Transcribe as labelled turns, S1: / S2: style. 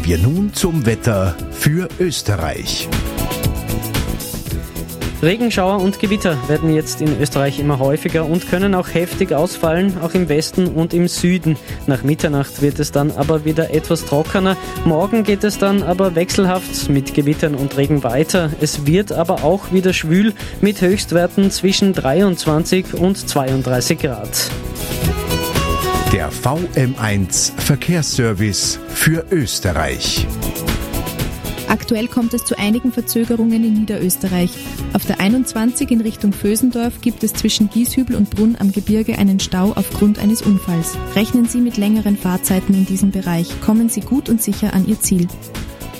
S1: Kommen wir nun zum Wetter für Österreich.
S2: Regenschauer und Gewitter werden jetzt in Österreich immer häufiger und können auch heftig ausfallen, auch im Westen und im Süden. Nach Mitternacht wird es dann aber wieder etwas trockener. Morgen geht es dann aber wechselhaft mit Gewittern und Regen weiter. Es wird aber auch wieder schwül mit Höchstwerten zwischen 23 und 32 Grad.
S1: Der VM1 Verkehrsservice für Österreich.
S3: Aktuell kommt es zu einigen Verzögerungen in Niederösterreich. Auf der 21 in Richtung Vösendorf gibt es zwischen Gieshübel und Brunn am Gebirge einen Stau aufgrund eines Unfalls. Rechnen Sie mit längeren Fahrzeiten in diesem Bereich. Kommen Sie gut und sicher an Ihr Ziel.